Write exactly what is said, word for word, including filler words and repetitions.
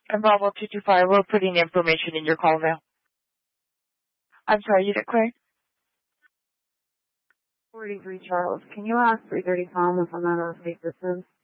And Bravo two two five, we're putting the information in your call now. I'm sorry, you didn't clear? forty-three Charles. Can you ask three thirty Tom if I'm out of state distance?